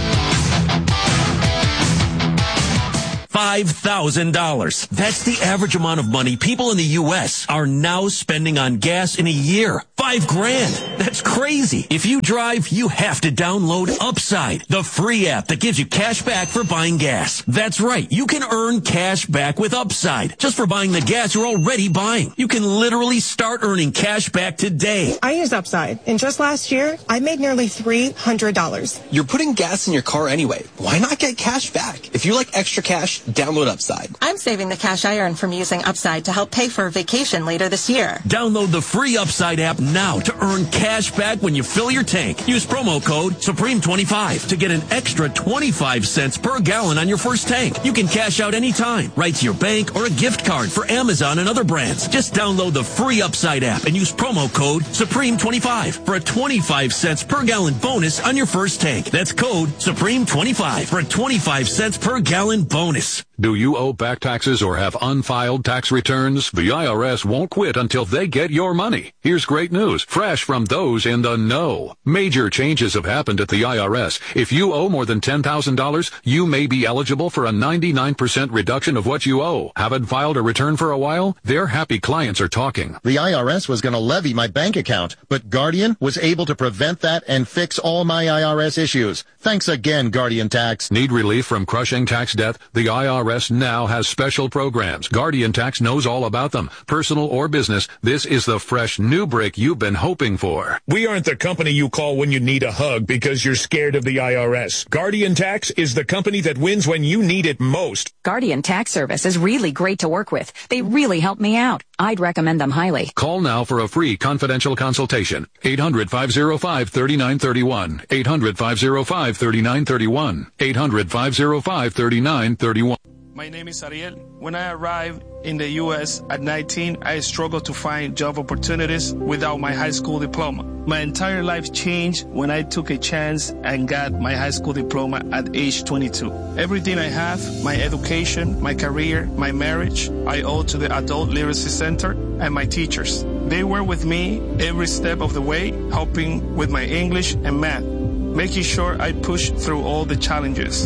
[SPEAKER 17] five thousand dollars. That's the average amount of money people in the U S are now spending on gas in a year. Five grand. That's crazy. If you drive, you have to download Upside, the free app that gives you cash back for buying gas. That's right. You can earn cash back with Upside just for buying the gas you're already buying. You can literally start earning cash back today.
[SPEAKER 18] I use Upside, and just last year, I made nearly three hundred dollars.
[SPEAKER 9] You're putting gas in your car anyway. Why not get cash back? If you like extra cash, download Upside.
[SPEAKER 18] I'm saving the cash I earn from using Upside to help pay for a vacation later this year.
[SPEAKER 17] Download the free Upside app now to earn cash back when you fill your tank. Use promo code Supreme twenty-five to get an extra twenty-five cents per gallon on your first tank. You can cash out anytime, right to your bank or a gift card for Amazon and other brands. Just download the free Upside app and use promo code Supreme twenty-five for a twenty-five cents per gallon bonus on your first tank. That's code Supreme twenty-five for a twenty-five cents per gallon bonus.
[SPEAKER 19] Do you owe back taxes or have unfiled tax returns? The I R S won't quit until they get your money. Here's great news, fresh from those in the know. Major changes have happened at the I R S. If you owe more than ten thousand dollars, you may be eligible for a ninety-nine percent reduction of what you owe. Haven't filed a return for a while? Their happy clients are talking.
[SPEAKER 20] The I R S was going to levy my bank account, but Guardian was able to prevent that and fix all my I R S issues. Thanks again, Guardian Tax.
[SPEAKER 19] Need relief from crushing tax debt? The I R S now has special programs. Guardian Tax knows all about them. Personal or business, this is the fresh new break you've been hoping for.
[SPEAKER 21] We aren't the company you call when you need a hug because you're scared of the I R S. Guardian Tax is the company that wins when you need it most.
[SPEAKER 22] Guardian Tax Service is really great to work with. They really help me out. I'd recommend them highly.
[SPEAKER 19] Call now for a free confidential consultation. eight hundred, five oh five, three nine three one. eight hundred, five oh five, three nine three one. eight hundred, five oh five, three nine three one.
[SPEAKER 23] My name is Ariel. When I arrived in the U S at nineteen, I struggled to find job opportunities without my high school diploma. My entire life changed when I took a chance and got my high school diploma at age twenty-two. Everything I have, my education, my career, my marriage, I owe to the Adult Literacy Center and my teachers. They were with me every step of the way, helping with my English and math, making sure I pushed through all the challenges.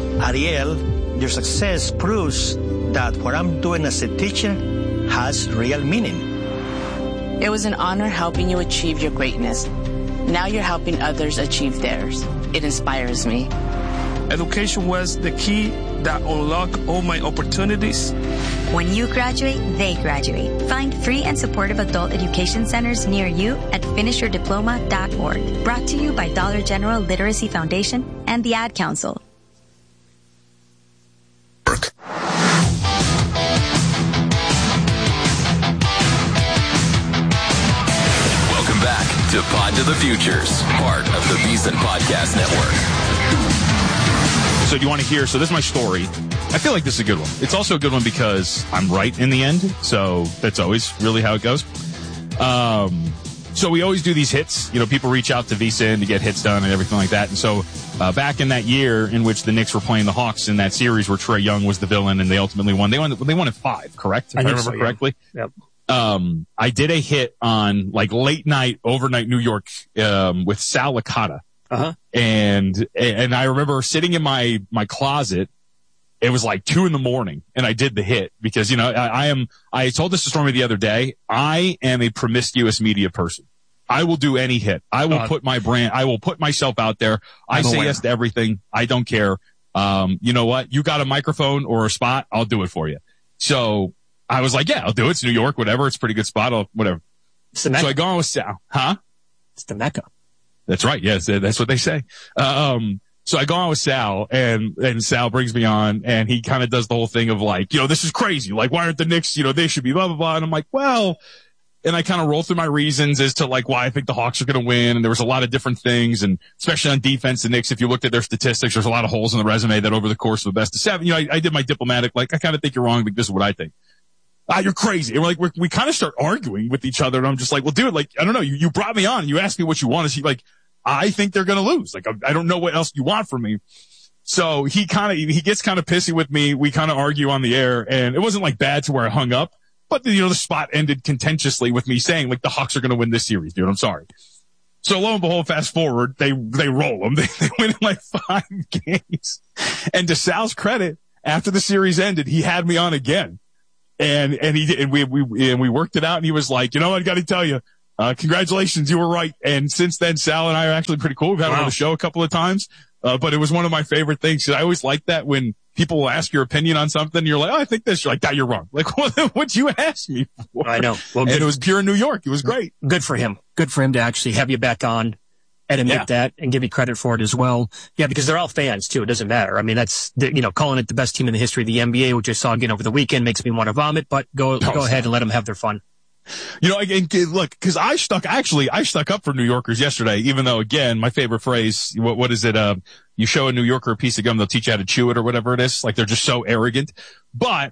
[SPEAKER 24] Ariel, your success proves that what I'm doing as a teacher has real meaning.
[SPEAKER 25] It was an honor helping you achieve your greatness. Now you're helping others achieve theirs. It inspires me.
[SPEAKER 23] Education was the key that unlocked all my opportunities.
[SPEAKER 26] When you graduate, they graduate. Find free and supportive adult education centers near you at finish your diploma dot org. Brought to you by Dollar General Literacy Foundation and the Ad Council.
[SPEAKER 16] Welcome back to Pod to the Futures, part of the VSiN Podcast Network.
[SPEAKER 3] So do you want to hear? So this is my story. I feel like this is a good one. It's also a good one because I'm right in the end. So that's always really how it goes. Um, so we always do these hits. You know, people reach out to VSiN to get hits done and everything like that. And so uh, back in that year in which the Knicks were playing the Hawks in that series where Trae Young was the villain and they ultimately won, they won, they won at five, correct? If I, I remember so, correctly.
[SPEAKER 8] Yeah. Yep.
[SPEAKER 3] Um, I did a hit on like late night, overnight New York, um, with Sal Licata.
[SPEAKER 8] Uh-huh.
[SPEAKER 3] And, and I remember sitting in my, my closet. It was like two in the morning and I did the hit because, you know, I, I am, I told this to Stormy the other day. I am a promiscuous media person. I will do any hit. I will uh, put my brand, I will put myself out there. I I'm say aware. yes to everything. I don't care. Um, you know what? You got a microphone or a spot. I'll do it for you. So I was like, yeah, I'll do it. It's New York, whatever. It's a pretty good spot. I'll, whatever. So I go on with Sal. Huh?
[SPEAKER 8] It's the Mecca.
[SPEAKER 3] That's right. Yes. That's what they say. Um, So I go on with Sal and, and Sal brings me on and he kind of does the whole thing of like, you know, this is crazy. Like, why aren't the Knicks, you know, they should be blah, blah, blah. And I'm like, well, and I kind of roll through my reasons as to like why I think the Hawks are going to win. And there was a lot of different things, and especially on defense, the Knicks, if you looked at their statistics, there's a lot of holes in the resume that over the course of the best of seven, you know, I, I did my diplomatic, like, I kind of think you're wrong, but this is what I think. Ah, you're crazy. And we're like, we're, we kind of start arguing with each other, and I'm just like, well, dude, like, I don't know. You, you brought me on and you asked me what you want to see. Like, I think they're going to lose. Like, I, I don't know what else you want from me. So he kind of, he gets kind of pissy with me. We kind of argue on the air, and it wasn't like bad to where I hung up, but you know, the spot ended contentiously with me saying like the Hawks are going to win this series, dude. I'm sorry. So lo and behold, fast forward, they, they roll them. They, they win in like five games. And to Sal's credit, after the series ended, he had me on again. And, and he did, and we, we, and we worked it out, and he was like, you know what, I got to tell you, uh, congratulations, you were right. And since then, Sal and I are actually pretty cool. We've had wow. him on the show a couple of times. Uh, but it was one of my favorite things. I always like that when people will ask your opinion on something. And you're like, oh, I think this. You're like, that you're wrong. Like, what, what'd you ask me for?
[SPEAKER 8] I know. Well,
[SPEAKER 3] and it was pure New York. It was great.
[SPEAKER 8] Good for him. Good for him to actually have you back on and admit yeah. that and give you credit for it as well. Yeah, because they're all fans too. It doesn't matter. I mean, that's, you know, calling it the best team in the history of the N B A, which I saw again over the weekend, makes me want to vomit, but go, oh, go ahead and let them have their fun.
[SPEAKER 3] You know, again, look, cause I stuck, actually, I stuck up for New Yorkers yesterday, even though, again, my favorite phrase, what, what is it? Uh, you show a New Yorker a piece of gum, they'll teach you how to chew it or whatever it is. Like, they're just so arrogant. But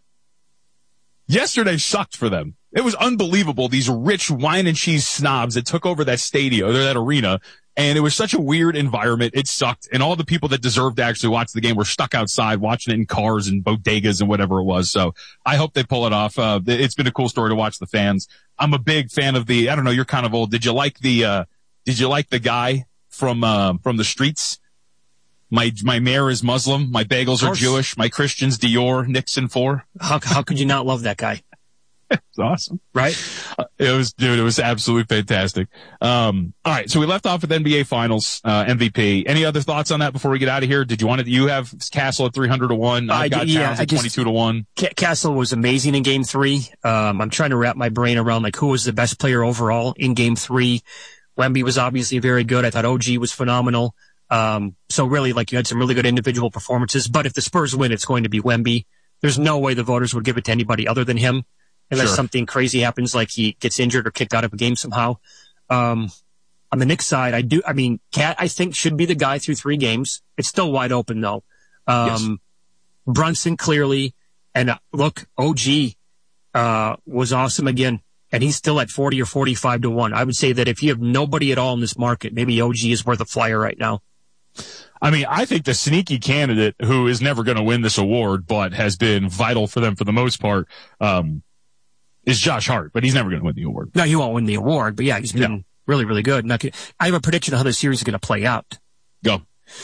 [SPEAKER 3] yesterday sucked for them. It was unbelievable. These rich wine and cheese snobs that took over that stadium or that arena. And it was such a weird environment. It sucked. And all the people that deserved to actually watch the game were stuck outside watching it in cars and bodegas and whatever it was. So I hope they pull it off. Uh, it's been a cool story to watch the fans. I'm a big fan of the, I don't know, you're kind of old. Did you like the, uh, did you like the guy from, uh, from the streets? My, my mayor is Muslim. My bagels are Jewish. My Christian's Dior, Nixon four.
[SPEAKER 8] How, how could you not love that guy?
[SPEAKER 3] It's awesome.
[SPEAKER 8] Right?
[SPEAKER 3] Uh, it was, dude, it was absolutely fantastic. Um, all right. So we left off with N B A Finals, uh, M V P. Any other thoughts on that before we get out of here? Did you want to, you have Castle at three hundred to one. I've got yeah, Towns at twenty-two to one.
[SPEAKER 8] Castle was amazing in game three. Um, I'm trying to wrap my brain around like who was the best player overall in game three. Wemby was obviously very good. I thought O G was phenomenal. Um, so really like you had some really good individual performances, but if the Spurs win, it's going to be Wemby. There's no way the voters would give it to anybody other than him. Unless sure. something crazy happens, like he gets injured or kicked out of a game somehow. Um, on the Knicks side, I do, I mean, Cat, I think should be the guy through three games. It's still wide open though. Um, yes. Brunson clearly, and uh, look, O G, uh, was awesome again. And he's still at forty or forty-five to one. I would say that if you have nobody at all in this market, maybe O G is worth a flyer right now.
[SPEAKER 3] I mean, I think the sneaky candidate who is never going to win this award, but has been vital for them for the most part, um, is Josh Hart, but he's never going to win the award.
[SPEAKER 8] No, he won't win the award, but yeah, he's been yeah. really, really good. Not, I have a prediction of how the series is going to play out.
[SPEAKER 3] Go.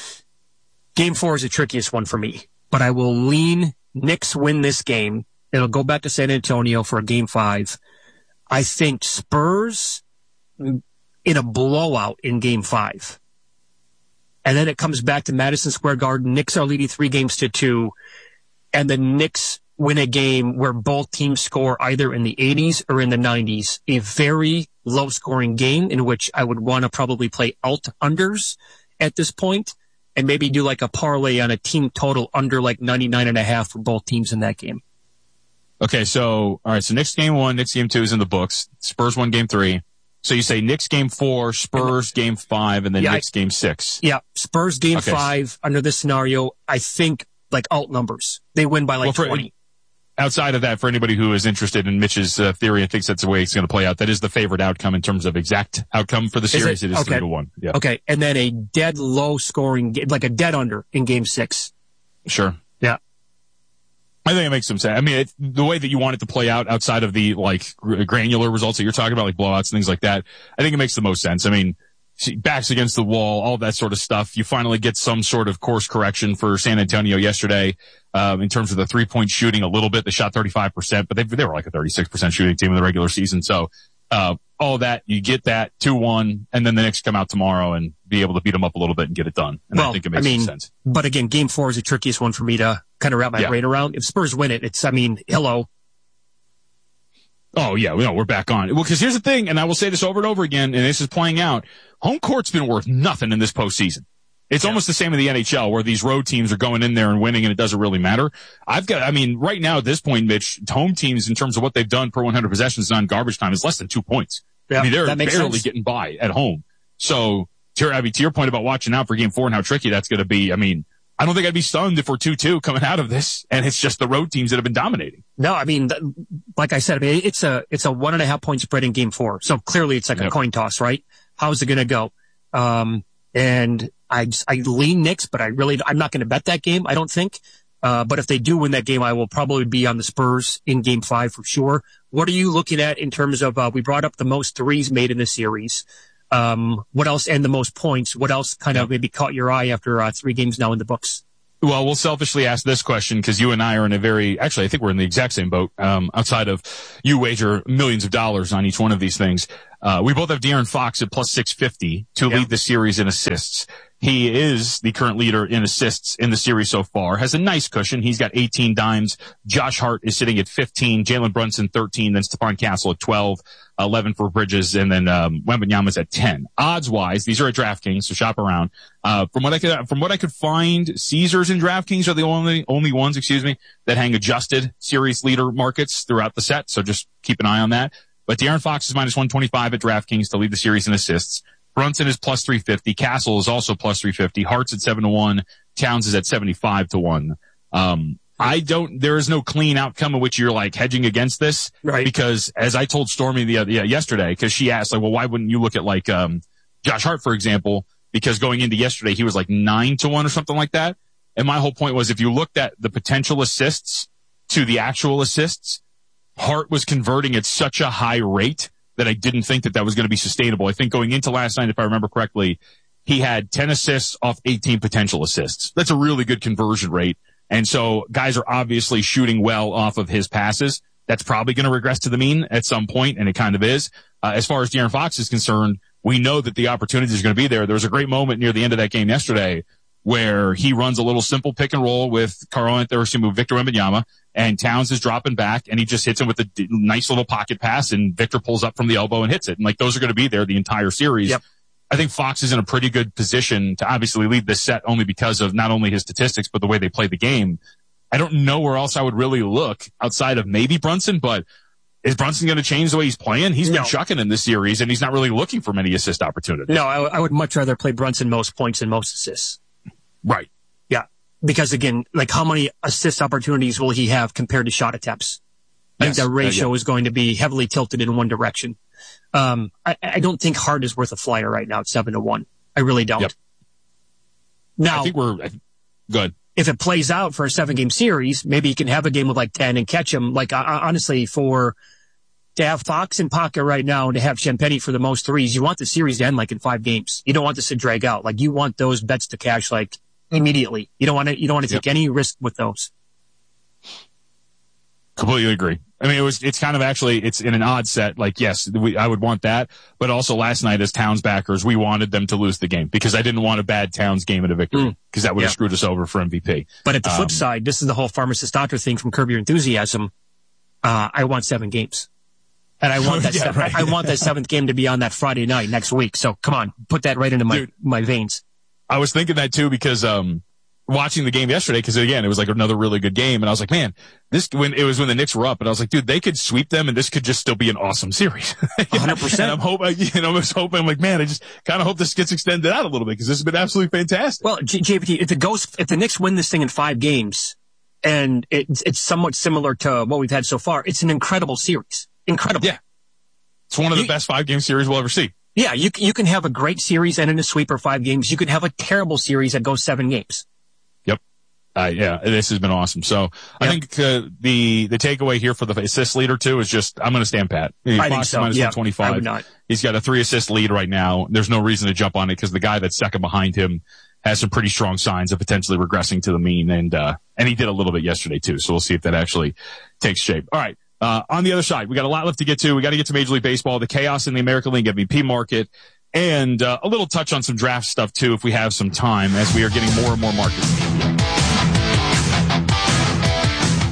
[SPEAKER 8] Game four is the trickiest one for me, but I will lean Knicks win this game. It'll go back to San Antonio for a game five. I think Spurs in a blowout in game five. And then it comes back to Madison Square Garden. Knicks are leading three games to two, and the Knicks win a game where both teams score either in the eighties or in the nineties. A very low-scoring game in which I would want to probably play alt-unders at this point and maybe do like a parlay on a team total under like ninety-nine and a half for both teams in that game.
[SPEAKER 3] Okay, so, all right, so Knicks game one, Knicks game two is in the books. Spurs won game three. So you say Knicks game four, Spurs game five, and then yeah, Knicks game six.
[SPEAKER 8] Yeah, Spurs game okay. five under this scenario, I think like alt numbers. They win by like well, for, twenty.
[SPEAKER 3] Outside of that, for anybody who is interested in Mitch's uh, theory and thinks that's the way it's going to play out, that is the favorite outcome in terms of exact outcome for the series. It? it is okay. three to one. Yeah.
[SPEAKER 8] Okay, and then a dead low scoring, like a dead under in game six.
[SPEAKER 3] Sure.
[SPEAKER 8] Yeah.
[SPEAKER 3] I think it makes some sense. I mean, it, the way that you want it to play out outside of the like granular results that you're talking about, like blowouts and things like that, I think it makes the most sense. I mean, backs against the wall, all that sort of stuff. You finally get some sort of course correction for San Antonio yesterday, um, in terms of the three point shooting a little bit. They shot thirty-five percent, but they, they were like a thirty-six percent shooting team in the regular season. So, uh, all that, you get that two one, and then the Knicks come out tomorrow and be able to beat them up a little bit and get it done. And
[SPEAKER 8] well,
[SPEAKER 3] I think it makes
[SPEAKER 8] I mean,
[SPEAKER 3] sense.
[SPEAKER 8] But again, game four is the trickiest one for me to kind of wrap my yeah. brain around. If Spurs win it, it's, I mean, hello.
[SPEAKER 3] Oh, yeah, no, we're back on. Well, because here's the thing, and I will say this over and over again, and this is playing out. Home court's been worth nothing in this postseason. It's yeah. almost the same in the N H L where these road teams are going in there and winning and it doesn't really matter. I've got, I mean, right now at this point, Mitch, home teams in terms of what they've done per one hundred possessions on garbage time is less than two points. Yeah, I mean, they're barely sense. getting by at home. So, to, I mean, to your point about watching out for game four and how tricky that's going to be, I mean, I don't think I'd be stunned if we're two two coming out of this, and it's just the road teams that have been dominating.
[SPEAKER 8] No, I mean, like I said, I mean, it's a it's a one and a half point spread in game four. So clearly it's like yep. a coin toss, right? How's it going to go? Um, and I I lean Knicks, but I really I'm not going to bet that game. I don't think. Uh, but if they do win that game, I will probably be on the Spurs in game five for sure. What are you looking at in terms of? Uh, we brought up the most threes made in the series. Um, what else, and the most points, what else kind of maybe caught your eye after uh, three games now in the books?
[SPEAKER 3] Well, we'll selfishly ask this question because you and I are in a very, actually, I think we're in the exact same boat, um, outside of you wager millions of dollars on each one of these things. Uh, we both have De'Aaron Fox at plus six fifty to yep. lead the series in assists. He is the current leader in assists in the series so far, has a nice cushion. He's got eighteen dimes. Josh Hart is sitting at fifteen, Jalen Brunson thirteen, then Stephon Castle at twelve, eleven for Bridges, and then um, Wembanyama's at ten. Odds-wise, these are at DraftKings, so shop around. Uh, from what I could, from what I could find, Caesars and DraftKings are the only only ones, excuse me, that hang adjusted series leader markets throughout the set. So just keep an eye on that. But De'Aaron Fox is minus one twenty-five at DraftKings to lead the series in assists. Brunson is plus three fifty. Castle is also plus three fifty. Hart's at seven to one. Towns is at seventy-five to one. Um, I don't, there is no clean outcome in which you're like hedging against this.
[SPEAKER 8] Right.
[SPEAKER 3] Because as I told Stormy the other, yeah, yesterday, cause she asked like, well, why wouldn't you look at like, um, Josh Hart, for example, because going into yesterday, he was like nine to one or something like that. And my whole point was if you looked at the potential assists to the actual assists, Hart was converting at such a high rate that I didn't think that that was going to be sustainable. I think going into last night, if I remember correctly, he had ten assists off eighteen potential assists. That's a really good conversion rate. And so guys are obviously shooting well off of his passes. That's probably going to regress to the mean at some point, and it kind of is. Uh, as far as De'Aaron Fox is concerned, we know that the opportunity is going to be there. There was a great moment near the end of that game yesterday where he runs a little simple pick and roll with Karl-Anthony, or excuse me, Victor Wembanyama, and Towns is dropping back, and he just hits him with a d- nice little pocket pass, and Victor pulls up from the elbow and hits it. And like those are going to be there the entire series.
[SPEAKER 8] Yep.
[SPEAKER 3] I think Fox is in a pretty good position to obviously lead this set only because of not only his statistics, but the way they play the game. I don't know where else I would really look outside of maybe Brunson, but is Brunson going to change the way he's playing? He's been no. chucking in this series, and he's not really looking for many assist opportunities.
[SPEAKER 8] No, I, w- I would much rather play Brunson most points and most assists.
[SPEAKER 3] Right.
[SPEAKER 8] Yeah. Because again, like how many assist opportunities will he have compared to shot attempts? I yes. think the ratio uh, yeah. is going to be heavily tilted in one direction. Um, I, I don't think Hart is worth a flyer right now at seven to one. I really don't.
[SPEAKER 3] Yep.
[SPEAKER 8] Now,
[SPEAKER 3] I think we're good.
[SPEAKER 8] If it plays out for a seven game series, maybe you can have a game with like ten and catch him. Like, uh, honestly, for, to have Fox in pocket right now and to have Champagny for the most threes, you want the series to end like in five games. You don't want this to drag out. Like, you want those bets to cash like immediately. You don't want to, you don't want to take yep. any risk with those.
[SPEAKER 3] Completely agree. I mean, it was, it's kind of actually, it's in an odd set. Like, yes, we, I would want that. But also last night as Towns backers, we wanted them to lose the game because I didn't want a bad Towns game and a victory because mm. that would have yeah. screwed us over for M V P.
[SPEAKER 8] But at the flip
[SPEAKER 3] um,
[SPEAKER 8] side, this is the whole pharmacist doctor thing from Curb Your Enthusiasm. Uh, I want seven games. And I want that, yeah, se- right. I want that seventh game to be on that Friday night next week. So come on, put that right into my, Dude, my veins.
[SPEAKER 3] I was thinking that too because, um, watching the game yesterday, because again, it was like another really good game, and I was like, man, this when it was when the Knicks were up, and I was like, dude, they could sweep them, and this could just still be an awesome series.
[SPEAKER 8] one hundred percent.
[SPEAKER 3] And I'm hoping, you know, I was hoping, I'm like, man, I just kind of hope this gets extended out a little bit because this has been absolutely fantastic.
[SPEAKER 8] Well, J P T, if it goes, if the Knicks win this thing in five games, and it's it's somewhat similar to what we've had so far, it's an incredible series. Incredible.
[SPEAKER 3] Yeah, it's one of the
[SPEAKER 8] you,
[SPEAKER 3] best five game series we'll ever see.
[SPEAKER 8] Yeah, you you can have a great series and in a sweep or five games. You can have a terrible series that goes seven games.
[SPEAKER 3] Uh, yeah, this has been awesome. So yep. I think uh, the the takeaway here for the assist leader too is just I'm going to stand pat.
[SPEAKER 8] I
[SPEAKER 3] Fox
[SPEAKER 8] think so.
[SPEAKER 3] minus
[SPEAKER 8] Yeah,
[SPEAKER 3] one twenty-five.
[SPEAKER 8] I would not.
[SPEAKER 3] He's got a three assist lead right now. There's no reason to jump on it because the guy that's second behind him has some pretty strong signs of potentially regressing to the mean, and uh, and he did a little bit yesterday too. So we'll see if that actually takes shape. All right. Uh, on the other side, we got a lot left to get to. We got to get to Major League Baseball, the chaos in the American League M V P market, and uh, a little touch on some draft stuff too if we have some time as we are getting more and more markets.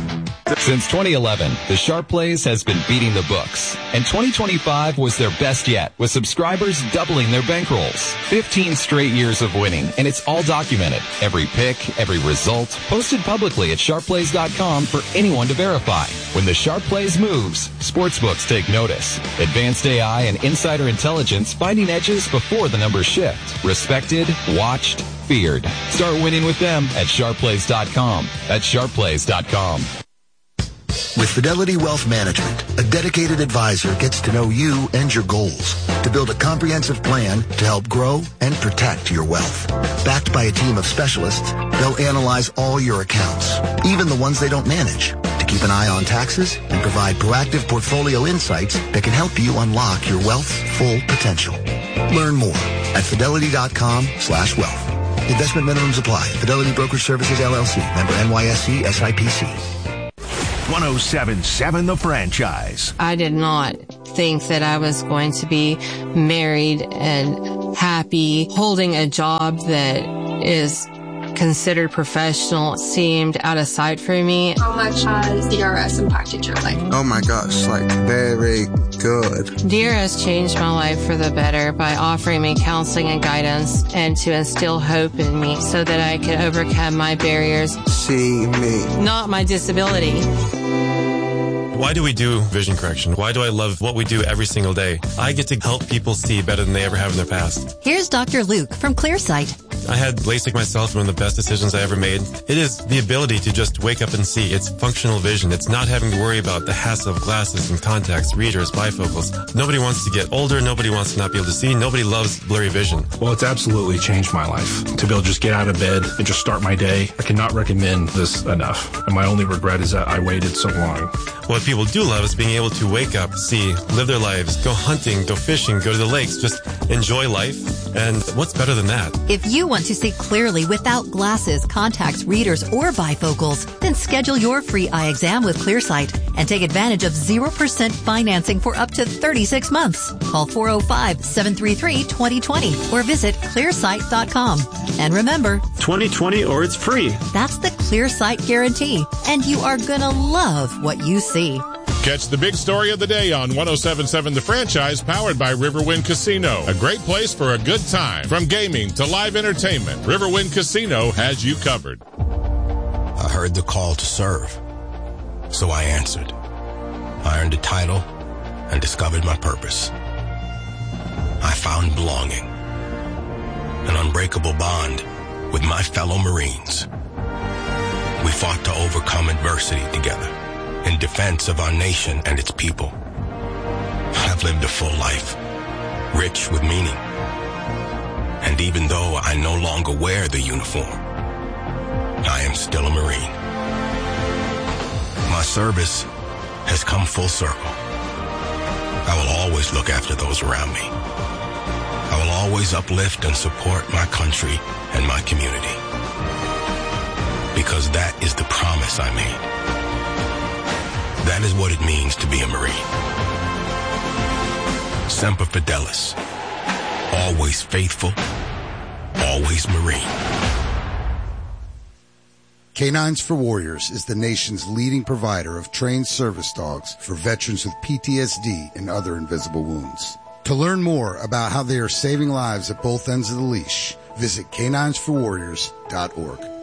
[SPEAKER 1] Since twenty eleven, the Sharp Plays has been beating the books, and twenty twenty-five was their best yet, with subscribers doubling their bankrolls. fifteen straight years of winning, and it's all documented. Every pick, every result, posted publicly at sharp plays dot com for anyone to verify. When the Sharp Plays moves, sportsbooks take notice. Advanced A I and insider intelligence finding edges before the numbers shift. Respected, watched, feared. Start winning with them at sharp plays dot com. That's sharp plays dot com.
[SPEAKER 2] With Fidelity Wealth Management, a dedicated advisor gets to know you and your goals to build a comprehensive plan to help grow and protect your wealth. Backed by a team of specialists, they'll analyze all your accounts, even the ones they don't manage, to keep an eye on taxes and provide proactive portfolio insights that can help you unlock your wealth's full potential. Learn more at fidelity dot com slash wealth. Investment minimums apply. Fidelity Brokerage Services, L L C. Member N Y S C, S I P C.
[SPEAKER 5] one oh seven point seven The Franchise.
[SPEAKER 4] I did not think that I was going to be married and happy. Holding a job that is considered professional seemed out of sight for me.
[SPEAKER 6] How much has D R S impacted your life?
[SPEAKER 7] Oh my gosh, like very good.
[SPEAKER 4] D R S changed my life for the better by offering me counseling and guidance and to instill hope in me so that I could overcome my barriers.
[SPEAKER 7] See me.
[SPEAKER 4] Not my disability.
[SPEAKER 10] Why do we do vision correction? Why do I love what we do every single day? I get to help people see better than they ever have in their past.
[SPEAKER 27] Here's Doctor Luke from ClearSight.
[SPEAKER 10] I had LASIK myself, one of the best decisions I ever made. It is the ability to just wake up and see. It's functional vision. It's not having to worry about the hassle of glasses and contacts, readers, bifocals. Nobody wants to get older. Nobody wants to not be able to see. Nobody loves blurry vision.
[SPEAKER 28] Well, it's absolutely changed my life. To be able to just get out of bed and just start my day, I cannot recommend this enough. And my only regret is that I waited so long.
[SPEAKER 10] What people do love is being able to wake up, see, live their lives, go hunting, go fishing, go to the lakes, just enjoy life. And what's better than that?
[SPEAKER 27] If you want to see clearly without glasses, contacts, readers, or bifocals, then schedule your free eye exam with ClearSight and take advantage of zero percent financing for up to thirty-six months. Call four oh five, seven three three, two oh two oh or visit clearsight dot com. And remember,
[SPEAKER 15] twenty twenty or it's free.
[SPEAKER 27] That's the ClearSight guarantee, and you are gonna love what you see.
[SPEAKER 29] Catch the big story of the day on one oh seven point seven The Franchise, powered by Riverwind Casino. A great place for a good time. From gaming to live entertainment, Riverwind Casino has you covered.
[SPEAKER 30] I heard the call to serve, so I answered. I earned a title and discovered my purpose. I found belonging, an unbreakable bond with my fellow Marines. We fought to overcome adversity together in defense of our nation and its people. I've lived a full life, rich with meaning. And even though I no longer wear the uniform, I am still a Marine. My service has come full circle. I will always look after those around me. I will always uplift and support my country and my community. Because that is the promise I made. That is what it means to be a Marine. Semper Fidelis. Always faithful. Always Marine.
[SPEAKER 31] Canines for Warriors is the nation's leading provider of trained service dogs for veterans with P T S D and other invisible wounds. To learn more about how they are saving lives at both ends of the leash, visit canines for warriors dot org.